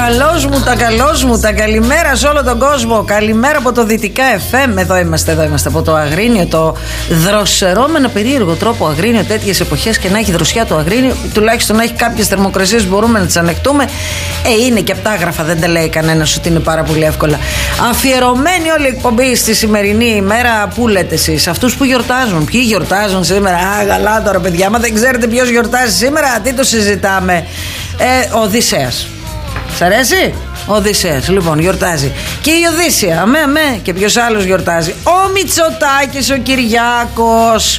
Καλώς μου τα καλημέρα σε όλο τον κόσμο. Καλημέρα από το Δυτικά FM. Εδώ είμαστε από το Αγρίνιο. Το δροσερό με ένα περίεργο τρόπο Αγρίνιο. Τέτοιες εποχές και να έχει δροσιά το Αγρίνιο, τουλάχιστον να έχει κάποιες θερμοκρασίες που μπορούμε να τις ανεχτούμε. Είναι και από τα άγραφα, δεν τα λέει κανένας ότι είναι πάρα πολύ εύκολα. Αφιερωμένη όλη η εκπομπή στη σημερινή ημέρα. Πού λέτε εσείς, αυτούς που γιορτάζουν? Ποιοι γιορτάζουν σήμερα? Καλά τώρα, παιδιά. Μα δεν ξέρετε ποιος γιορτάζει σήμερα, τι το συζητάμε? Ο Οδυσσέας. Σ' αρέσει? Ο Οδυσσέας, λοιπόν, γιορτάζει. Και η Οδύσσεια, και ποιος άλλος γιορτάζει? Ο Μητσοτάκης, ο Κυριάκος.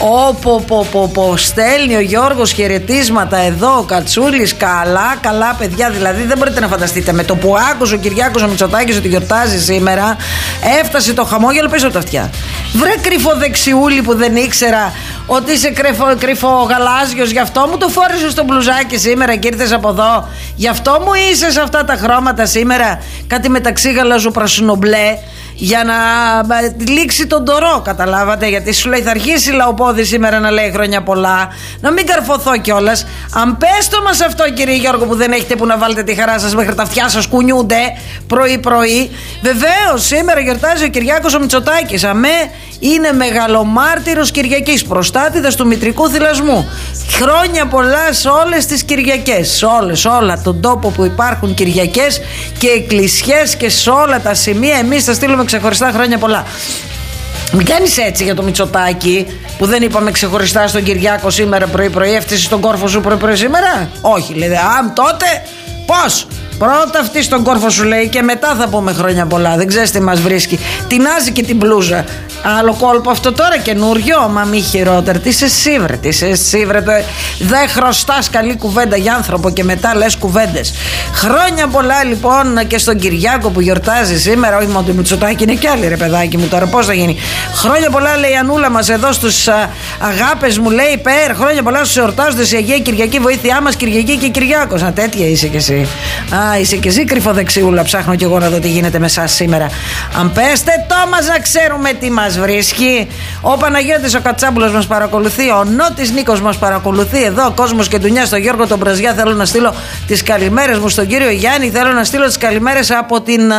Στέλνει ο Γιώργος χαιρετίσματα εδώ, ο Κατσούλης. Καλά, παιδιά. Δηλαδή δεν μπορείτε να φανταστείτε. Με το που άκουσε ο Κυριάκος ο Μητσοτάκης ότι γιορτάζει σήμερα, έφτασε το χαμόγελο πίσω από τα αυτιά. Βρε κρυφοδεξιούλη που δεν ήξερα ότι είσαι κρυφογαλάζιος, γι' αυτό μου το φόρεσες στο μπλουζάκι σήμερα και ήρθες από εδώ. Γι' αυτό μου είσαι σε αυτά τα χρώματα σήμερα. Κάτι μεταξύ γαλάζου πρασινομπλε. Για να λήξει τον τορό, καταλάβατε? Γιατί σου λέει θα αρχίσει η Λαοπόδη σήμερα να λέει χρόνια πολλά. Να μην καρφωθώ κιόλας. Αν πες το μας αυτό, κύριε Γιώργο, που δεν έχετε που να βάλετε τη χαρά σας μέχρι τα αυτιά σας κουνιούνται πρωί-πρωί. Βεβαίως, σήμερα γιορτάζει ο Κυριάκος ο Μητσοτάκης. Είναι μεγαλομάρτυρος Κυριακής, προστάτηδας του μητρικού θυλασμού. Χρόνια πολλά σε όλες τις Κυριακές. Σε όλα τον τόπο που υπάρχουν Κυριακές και εκκλησιές και σε όλα τα σημεία. Εμείς θα στείλουμε ξεχωριστά χρόνια πολλά. Μην κάνεις έτσι για το Μητσοτάκη που δεν είπαμε ξεχωριστά στον Κυριάκο σήμερα πρωί-πρωί. Έφτασε στον κόρφο σου πρωί-πρωί σήμερα? Όχι, λέει. Τότε πώς? Πρώτα αυτή στον κόρφο σου λέει και μετά θα πούμε χρόνια πολλά. Δεν ξέρεις τι μας βρίσκει. Τεινάζει και την μπλούζα. Άλλο κόλπο αυτό τώρα, καινούριο. Μα μη χειρότερο. Τι είσαι εσύ βρε. Δεν χρωστάς καλή κουβέντα για άνθρωπο και μετά λες κουβέντες. Χρόνια πολλά λοιπόν και στον Κυριάκο που γιορτάζει σήμερα. Όχι μόνο το Μητσοτάκη, είναι κι άλλοι, ρε παιδάκι μου τώρα. Πώς θα γίνει? Χρόνια πολλά, λέει η Ανούλα μας εδώ στους αγάπες μου, λέει χρόνια πολλά στους εορτάζοντες, η Αγία Κυριακή βοήθειά μας, Κυριακή και Κυριάκος. Τέτοια είσαι κι εσύ. Είσαι κι εσύ κρυφοδεξιούλα. Ψάχνω κι εγώ να δω τι γίνεται με εσάς σήμερα. Αν πέστε το μας να ξέρουμε τι μας βρίσκει. Ο Παναγιώτης ο Κατσάμπουλος μας παρακολουθεί. Ο Νότης Νίκος μας παρακολουθεί. Εδώ ο Κόσμος και Ντουνιά, στον Γιώργο τον Πραζιά. Θέλω να στείλω τις καλημέρες μου στον κύριο Γιάννη. Θέλω να στείλω τις καλημέρες από την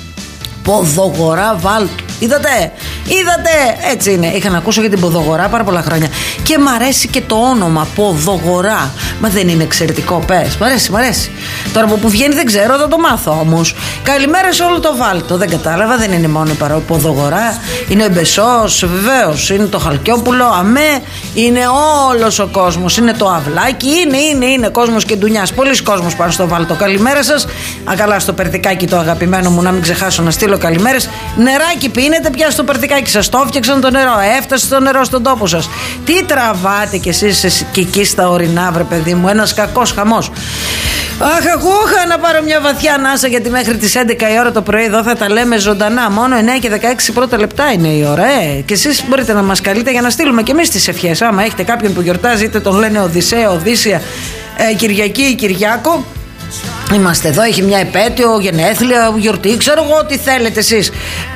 Ποδογορά Βάλτου. Είδατε, έτσι είναι. Είχα να ακούσω για την Ποδογορά πάρα πολλά χρόνια. Και μ' αρέσει και το όνομα Ποδογορά. Μα δεν είναι εξαιρετικό? Πες, μ' αρέσει. Τώρα από που βγαίνει δεν ξέρω, θα το μάθω όμως. Καλημέρα σε όλο το Βάλτο. Δεν κατάλαβα, δεν είναι μόνο η Ποδογορά. Είναι ο Εμπεσός, βεβαίως. Είναι το Χαλκιόπουλο, είναι όλος ο κόσμος. Είναι το Αυλάκι, είναι κόσμος και Ντουνιάς. Πολλοί κόσμος πάνω στο Βάλτο. Καλημέρα σας. Καλά στο Περτικάκι το αγαπημένο μου, να μην ξεχάσω να στείλω καλημέρες. Νεράκι πίνετε πια στο Περτικάκι σας? Το έφτιαξαν το νερό, έφτασε το νερό στον τόπο σας? Τι τραβάτε κι εσείς και εκεί στα ορεινά, βρε παιδί μου? Ένας κακός χαμός. Αχ, εγώ είχα να πάρω μια βαθιά ανάσα, γιατί μέχρι τις 11 η ώρα το πρωί εδώ θα τα λέμε ζωντανά. Μόνο 9 και 16 πρώτα λεπτά είναι η ώρα. Και εσείς μπορείτε να μας καλείτε για να στείλουμε και εμείς τις ευχές. Άμα έχετε κάποιον που γιορτάζει, είτε τον λένε Οδυσσέα, Οδύσσια, Κυριακή ή Κυριάκο. Είμαστε εδώ, έχει μια επέτειο, γενέθλια, γιορτή, ξέρω εγώ τι θέλετε εσείς.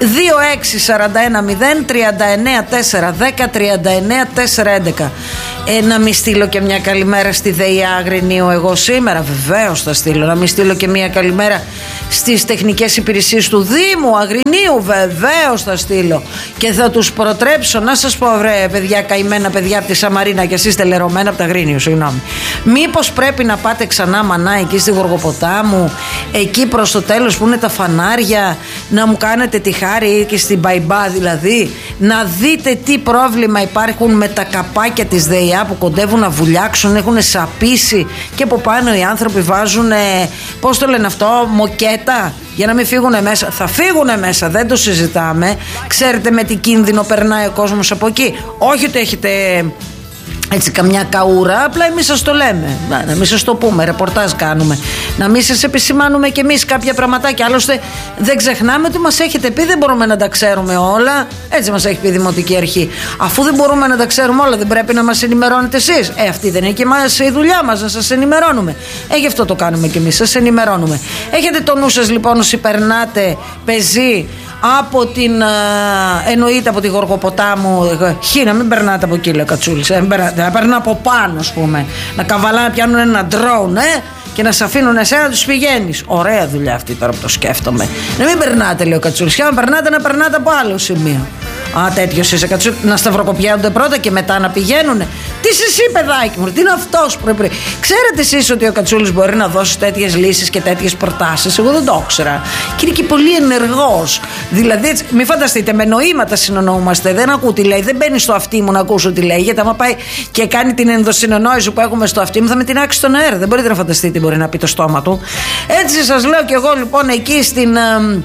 2641-039-410-39-411. Να μην στείλω και μια καλημέρα στη ΔΕΙΑ Αγρινίου εγώ σήμερα? Βεβαίως θα στείλω. Να μην στείλω και μια καλημέρα στις τεχνικές υπηρεσίες του Δήμου Αγρινίου? Βεβαίως θα στείλω. Και θα τους προτρέψω, να σας πω, βρε παιδιά, καημένα παιδιά από τη Σαμαρίνα και εσείς τελερωμένα από τα Αγρίνιο, συγγνώμη. Μήπως πρέπει να πάτε ξανά μανά εκεί στη Γοργοποτάμου, εκεί προς το τέλος που είναι τα φανάρια, να μου κάνετε τη χάρη, και στην Μπαϊμπά δηλαδή, να δείτε τι πρόβλημα υπάρχουν με τα καπάκια της ΔΕΙΑ που κοντεύουν να βουλιάξουν, έχουν σαπίσει και από πάνω οι άνθρωποι βάζουν, πώς το λένε αυτό, μοκέτα, για να μην φύγουνε μέσα. Θα φύγουνε μέσα, δεν το συζητάμε. Ξέρετε με τι κίνδυνο περνάει ο κόσμος από εκεί? Όχι ότι έχετε έτσι καμιά καούρα, απλά εμείς σας το λέμε. Να μην σας το πούμε, ρεπορτάζ κάνουμε. Να μην σας επισημάνουμε κι εμείς κάποια πραγματάκια. Άλλωστε δεν ξεχνάμε ότι μας έχετε πει, δεν μπορούμε να τα ξέρουμε όλα. Έτσι μας έχει πει η Δημοτική Αρχή. Αφού δεν μπορούμε να τα ξέρουμε όλα, δεν πρέπει να μας ενημερώνετε εσείς? Αυτή δεν είναι και εμάς η δουλειά μας, να σας ενημερώνουμε. Γι' αυτό το κάνουμε κι εμείς, σας ενημερώνουμε. Έχετε το νου σας λοιπόν όσοι περνάτε πεζή από την, εννοείται από τη Γοργοποτάμου, να μην περνάτε από εκεί, λέει ο Κατσούλης, να περνά από πάνω, ας πούμε, να καβαλάνε, να πιάνουν ένα ντρόουν, και να σε αφήνουν εσένα να τους πηγαίνεις. Ωραία δουλειά αυτή τώρα που το σκέφτομαι. Να μην περνάτε, λέει ο Κατσούλης. Και αν περνάτε, να περνάτε από άλλο σημείο. Α, τέτοιος είσαι, Κατσούλη. Να σταυροκοπιάνονται πρώτα και μετά να πηγαίνουνε. Τι είσαι εσύ, παιδάκι μου, τι είναι αυτός που πρέπει. Ξέρετε εσείς ότι ο Κατσούλης μπορεί να δώσει τέτοιες λύσεις και τέτοιες προτάσεις? Εγώ δεν το ήξερα. Και είναι και πολύ ενεργός. Δηλαδή, έτσι, μην φανταστείτε, με νοήματα συνεννοούμαστε. Δεν ακούω τι λέει, δεν μπαίνει στο αυτί μου να ακούσω τι λέει. Γιατί άμα πάει και κάνει την ενδοσυνεννόηση που έχουμε στο αυτί μου, θα με την άξει στον αέρα. Δεν μπορείτε να φανταστείτε τι μπορεί να πει το στόμα του. Έτσι σας λέω κι εγώ λοιπόν εκεί στην.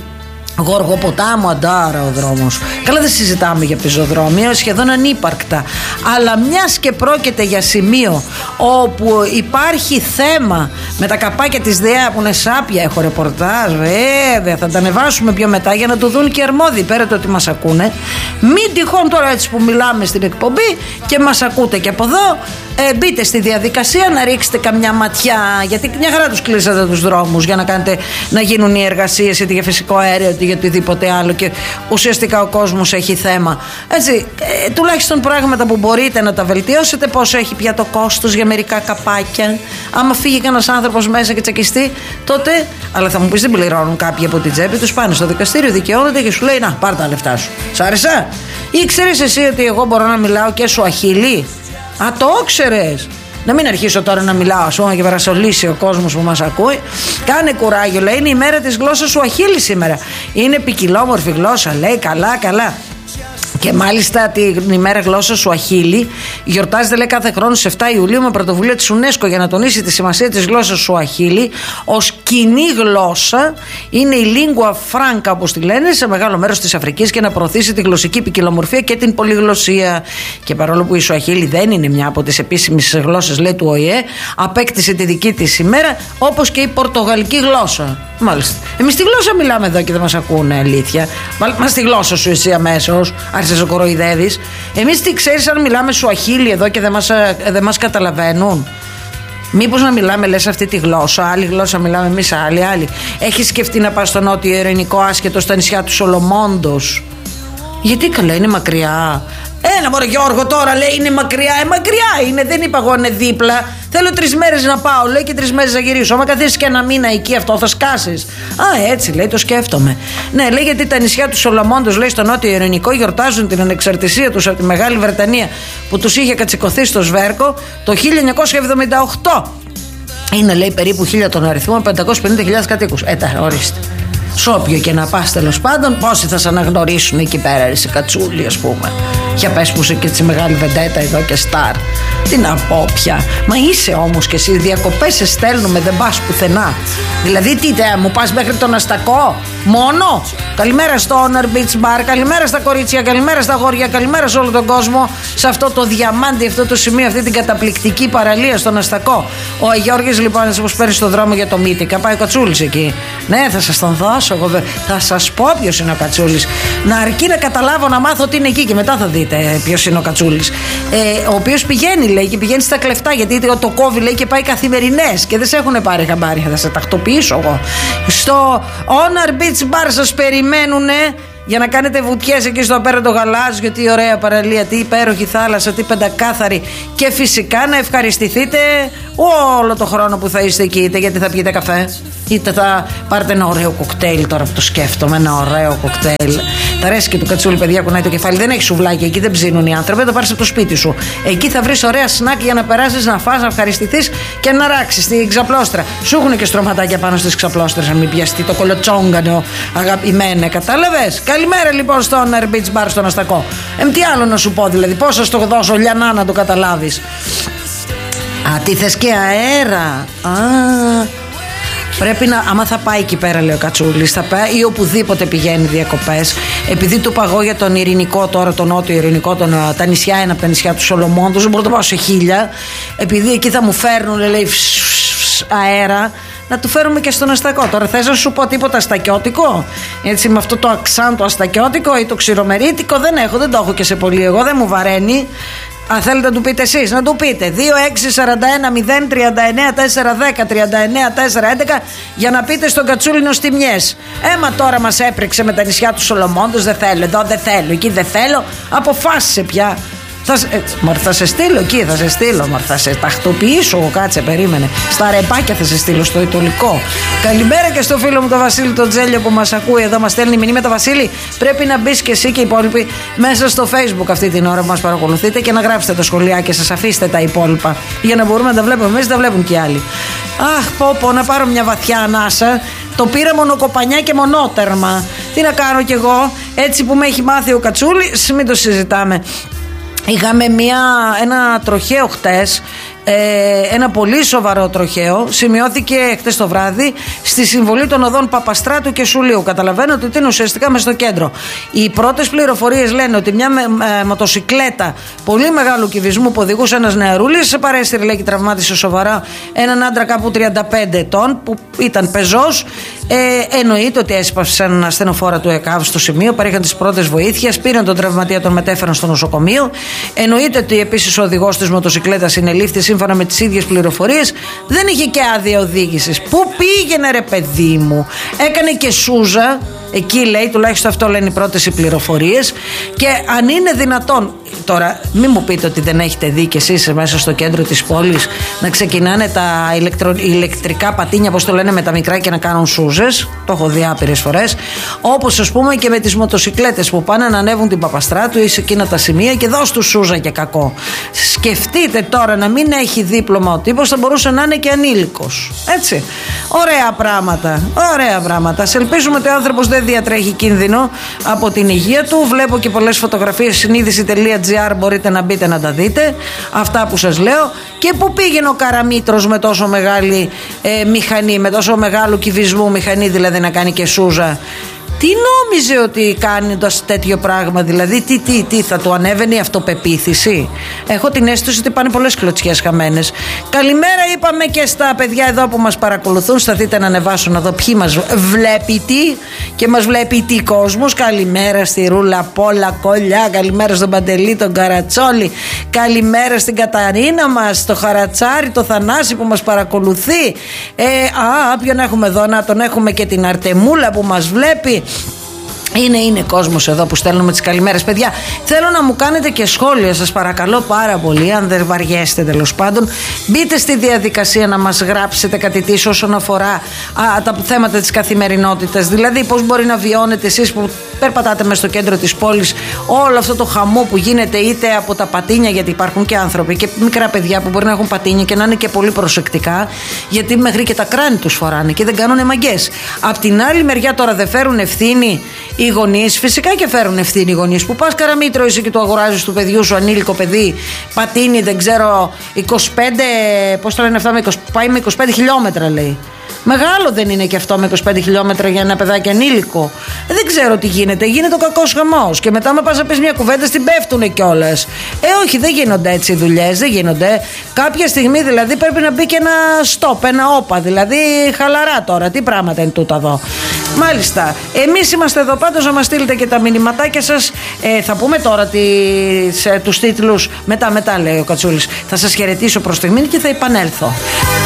Γοργοποτάμου, Αντάρα ο δρόμος. Καλά, δεν συζητάμε για πεζοδρόμια, σχεδόν ανύπαρκτα. Αλλά μιας και πρόκειται για σημείο όπου υπάρχει θέμα με τα καπάκια της ΔΕΑ που είναι σάπια, έχω ρεπορτάζ, βέβαια, θα τα ανεβάσουμε πιο μετά για να το δουν και οι αρμόδιοι, πέρα το ότι μας ακούνε. Μην τυχόν τώρα έτσι που μιλάμε στην εκπομπή και μας ακούτε και από εδώ, μπείτε στη διαδικασία να ρίξετε καμιά ματιά, γιατί μια χαρά τους κλείσατε τους δρόμους για να γίνουν οι εργασίες, είτε για φυσικό αέριο είτε για οτιδήποτε άλλο, και ουσιαστικά ο κόσμος έχει θέμα. Έτσι, τουλάχιστον πράγματα που μπορείτε να τα βελτιώσετε. Πόσο έχει πια το κόστος για μερικά καπάκια? Άμα φύγει κανένας άνθρωπος μέσα και τσακιστεί, τότε, αλλά θα μου πεις, δεν πληρώνουν κάποιοι από την τσέπη τους, πάνε στο δικαστήριο, δικαιώνονται και σου λέει να πάρ' τα λεφτά σου. Σ' άρεσα? Ή ξέρεις εσύ ότι εγώ μπορώ να μιλάω και σουαχίλι? Α, το ξέρεις? Να μην αρχίσω τώρα να μιλάω, ας πούμε, και παρασωλήσει ο κόσμος που μας ακούει. Κάνε κουράγιο, λέει, είναι η μέρα της γλώσσας Σουαχίλι σήμερα. Είναι ποικιλόμορφη γλώσσα, λέει, καλά. Και μάλιστα την ημέρα γλώσσα Σουαχίλι γιορτάζεται, λέει, κάθε χρόνο στις 7 Ιουλίου με πρωτοβουλία της UNESCO για να τονίσει τη σημασία της γλώσσας Σουαχίλι ως κοινή γλώσσα. Είναι η lingua franca, όπως τη λένε, σε μεγάλο μέρος της Αφρικής, και να προωθήσει τη γλωσσική ποικιλομορφία και την πολυγλωσσία. Και παρόλο που η Σουαχίλι δεν είναι μια από τις επίσημες γλώσσες, λέει, του ΟΗΕ, απέκτησε τη δική της ημέρα, όπως και η πορτογαλική γλώσσα. Μάλιστα. Εμείς τη γλώσσα μιλάμε εδώ και δεν μας ακούνε, αλήθεια. Μα στη γλώσσα σου εσύ αμέσως άρχισες να κοροϊδεύεις. Εμείς τι ξέρεις αν μιλάμε Σουαχίλι εδώ και δεν μας καταλαβαίνουν? Μήπως να μιλάμε, λες, αυτή τη γλώσσα, άλλη γλώσσα μιλάμε εμείς, άλλη. Έχεις σκεφτεί να πας στο νότιο ειρηνικό, άσχετο στα νησιά του Σολομόντος? Γιατί καλά, είναι μακριά. Έλα μωρέ Γιώργο, τώρα λέει είναι μακριά. Μακριά είναι, δεν είπα εγώ είναι δίπλα. Θέλω 3 μέρες να πάω, λέει, και 3 μέρες να γυρίσω. Άμα καθίσεις και 1 μήνα εκεί, αυτό θα σκάσεις. Α, έτσι, λέει, το σκέφτομαι. Ναι, λέει, γιατί τα νησιά του Σολομόντος, λέει, στο νότιο ειρηνικό, γιορτάζουν την ανεξαρτησία τους από τη Μεγάλη Βρετανία που τους είχε κατσικωθεί στο σβέρκο το 1978. Είναι, λέει, περίπου 1000 τον αριθμό, 550.000 κατοίκους. Ορίστε. Σ' όποιο και να πας, τέλος πάντων, πόσοι θα σε αναγνωρίσουν εκεί πέρα, ρε σε Κατσούλη, ας πούμε. Για πες που είσαι και έτσι μεγάλη βεντέτα εδώ και στάρ. Τι να πω πια. Μα είσαι όμως και εσύ, διακοπές σε στέλνουμε, δεν πας πουθενά. Δηλαδή τι, μου πας μέχρι τον Αστακό μόνο? Καλημέρα στο Honor Beach Bar, καλημέρα στα κορίτσια, καλημέρα στα αγόρια, καλημέρα σε όλο τον κόσμο, σε αυτό το διαμάντι, αυτό το σημείο, αυτή την καταπληκτική παραλία στον Αστακό. Ο Αγιώργης, λοιπόν, όπως παίρνει στον δρόμο για το Μύτικα, πάει ο Κατσούλης εκεί. Ναι, θα σας τον δώσω εγώ, θα σας πω ποιος είναι ο Κατσούλης. Να αρκεί να καταλάβω, να μάθω ότι είναι εκεί και μετά θα δείτε ποιος είναι ο Κατσούλης. Ο οποίος πηγαίνει, λέει, και πηγαίνει στα κλεφτά, γιατί το κόβει, λέει, και πάει καθημερινές και δεν σε έχουν πάρει χαμπάρι. Θα σε τακτοποιήσω εγώ. Στο Honor Beach Bar σας περιμένουνε για να κάνετε βουτιές εκεί στο απέραντο γαλάζιο. Τι ωραία παραλία, τι υπέροχη θάλασσα, τι πεντακάθαρη. Και φυσικά να ευχαριστηθείτε όλο το χρόνο που θα είστε εκεί, είτε γιατί θα πιείτε καφέ, είτε θα πάρετε ένα ωραίο κοκτέιλ. Τώρα που το σκέφτομαι, ένα ωραίο κοκτέιλ. Τα ρέσκι του Κατσούλη, παιδιά, κουνάει το κεφάλι. Δεν έχει σουβλάκι εκεί, δεν ψήνουν οι άνθρωποι. Θα πάρεις από το σπίτι σου. Εκεί θα βρεις ωραία σνακ για να περάσεις, να φας, να ευχαριστηθείς και να ράξεις στην ξαπλώστρα. Σου έχουν και στρωματάκια πάνω στις ξαπλώστρες, να μην πιαστεί το κολοτσόγκανο, αγαπημένε, κατάλαβες. Καλημέρα λοιπόν στο Honor Beach Bar στον Αστακό. Τι άλλο να σου πω, δηλαδή, πώς θα στο δώσω λιανά να το καταλάβεις. Α, τι θες και αέρα. Πρέπει να, άμα θα πάει εκεί πέρα, λέει ο Κατσούλης, θα πάει ή οπουδήποτε πηγαίνει διακοπές, επειδή του παγώ για τον ειρηνικό τώρα, τον νότιο ειρηνικό, τα νησιά, ένα από τα νησιά του Σολομόντος, δεν μπορώ να το πάω σε 1000, επειδή εκεί θα μου φέρνουν, λέει, αέρα, να του φέρουμε και στον Αστακό. Τώρα θες να σου πω τίποτα αστακιώτικο, έτσι, με αυτό το αξάν το αστακιώτικο ή το ξηρομερίτικο? Δεν έχω, δεν το έχω και σε πολύ εγώ, δεν μου βαραίνει. Αν θέλετε να του πείτε εσείς, να του πείτε 2641-039-410-39-411 για να πείτε στον Κατσούλινο στιγμιές. Έμα τώρα μας έπρεξε με τα νησιά του Σολομόντος, δεν θέλω εδώ, δεν θέλω εκεί, δεν θέλω. Αποφάσισε πια. Θα σε στείλω εκεί, θα σε στείλω. Θα σε τακτοποιήσω εγώ, κάτσε, περίμενε. Στα ρεπάκια θα σε στείλω, στο Ιτωλικό. Καλημέρα και στο φίλο μου τον Βασίλη τον Τζέλιο που μας ακούει εδώ, μας στέλνει μηνύματα. Βασίλη, πρέπει να μπεις και εσύ και οι υπόλοιποι μέσα στο Facebook αυτή την ώρα που μας παρακολουθείτε και να γράψετε τα σχολιάκια σας, αφήστε τα υπόλοιπα για να μπορούμε να τα βλέπουμε εμείς, τα βλέπουν και οι άλλοι. Αχ, πω, να πάρω μια βαθιά ανάσα. Το πήρα μονοκοπανιά και μονότερμα. Τι να κάνω κι εγώ, έτσι που με έχει μάθει ο Κατσούλης, μην το συζητάμε. Είχαμε ένα τροχαίο χτες, ένα πολύ σοβαρό τροχαίο. Σημειώθηκε χτες το βράδυ στη συμβολή των οδών Παπαστράτου και Σουλίου. Καταλαβαίνω ότι είναι ουσιαστικά μες στο κέντρο. Οι πρώτες πληροφορίες λένε ότι μια μοτοσικλέτα πολύ μεγάλου κυβισμού που οδηγούσε ένας νεαρούλης σε παρέστηρη, λέει, και τραυμάτισε σοβαρά έναν άντρα κάπου 35 ετών που ήταν πεζός. Εννοείται ότι έσπασαν ασθενοφόρα του ΕΚΑΒ στο σημείο, παρήχαν τις πρώτες βοήθειες, πήραν τον τραυματία, τον μετέφεραν στο νοσοκομείο. Εννοείται ότι επίσης ο οδηγός της μοτοσικλέτας συνελήφθη σύμφωνα με τις ίδιες πληροφορίες. Δεν είχε και άδεια οδήγησης. Πού πήγαινε, ρε παιδί μου? Έκανε και σούζα. Εκεί, λέει, τουλάχιστον αυτό λένε οι πρώτες οι πληροφορίες. Και αν είναι δυνατόν, τώρα μην μου πείτε ότι δεν έχετε δει κι εσείς μέσα στο κέντρο της πόλης να ξεκινάνε τα ηλεκτρικά πατίνια, όπως το λένε, με τα μικρά και να κάνουν σούζες. Το έχω δει άπειρες φορές. Όπως ας πούμε και με τις μοτοσικλέτες που πάνε να ανέβουν την Παπαστράτου ή σε εκείνα τα σημεία και δώσ' του σούζα και κακό. Σκεφτείτε τώρα να μην έχει δίπλωμα ο τύπος, θα μπορούσε να είναι και ανήλικος. Έτσι. Ωραία πράγματα. Ωραία πράγματα. Σε ελπίζουμε ότι ο άνθρωπος δεν διατρέχει κίνδυνο από την υγεία του. Βλέπω και πολλές φωτογραφίες, συνείδηση.gr, μπορείτε να μπείτε να τα δείτε. Αυτά που σας λέω. Και πού πήγαινε ο Καραμήτρος με τόσο μεγάλη μηχανή, με τόσο μεγάλο κυβισμό μηχανή, δηλαδή να κάνει και σούζα? Τι νόμιζε ότι κάνει τέτοιο πράγμα? Δηλαδή τι θα του ανέβαινε η αυτοπεποίθηση? Έχω την αίσθηση ότι πάνε πολλές κλωτσιές χαμένες. Καλημέρα είπαμε και στα παιδιά εδώ που μας παρακολουθούν. Σταθείτε να ανεβάσουν εδώ ποιοι μας βλέπει τι και μας βλέπει τι κόσμος. Καλημέρα στη Ρούλα Πόλα Κολιά. Καλημέρα στον Παντελή τον Καρατσόλη. Καλημέρα στην Καταρίνα μας, το Χαρατσάρι, το Θανάση που μας παρακολουθεί. Ποιον έχουμε εδώ? Να τον έχουμε και την Αρτεμούλα που μας βλέπει. Είναι κόσμος εδώ που στέλνουμε τις καλημέρες. Παιδιά, θέλω να μου κάνετε και σχόλια, σας παρακαλώ πάρα πολύ. Αν δεν βαριέστε, τέλος πάντων, μπείτε στη διαδικασία να μας γράψετε κάτι της όσον αφορά τα θέματα της καθημερινότητας. Δηλαδή πώς μπορεί να βιώνετε εσείς που περπατάτε μες στο κέντρο της πόλης όλο αυτό το χαμό που γίνεται, είτε από τα πατίνια, γιατί υπάρχουν και άνθρωποι και μικρά παιδιά που μπορεί να έχουν πατίνια και να είναι και πολύ προσεκτικά, γιατί μέχρι και τα κράνη τους φοράνε και δεν κάνουν μαγκές. Απ' την άλλη μεριά τώρα δεν φέρουν ευθύνη οι γονείς? Φυσικά και φέρουν ευθύνη οι γονείς. Που πας Καραμήτρο είσαι και του αγοράζεις του παιδιού σου, ανήλικο παιδί, πατίνι, δεν ξέρω, 25, πώς το λένε αυτά, πάει με 25 χιλιόμετρα, λέει. Μεγάλο δεν είναι και αυτό με 25 χιλιόμετρα για ένα παιδάκι ανήλικο? Δεν ξέρω τι γίνεται. Γίνεται ο κακός χαμός. Και μετά, με πας να πεις μια κουβέντα, στην πέφτουνε κιόλας. Όχι, δεν γίνονται έτσι οι δουλειές. Δεν γίνονται. Κάποια στιγμή δηλαδή πρέπει να μπει και ένα stop, ένα όπα. Δηλαδή χαλαρά τώρα. Τι πράγματα είναι τούτα εδώ? Μάλιστα. Εμείς είμαστε εδώ πάντως να μας στείλετε και τα μηνυματάκια σας. Θα πούμε τώρα τους τίτλους. Μετά, λέει ο Κατσούλης. Θα σας χαιρετήσω προς τη στιγμή και θα επανέλθω.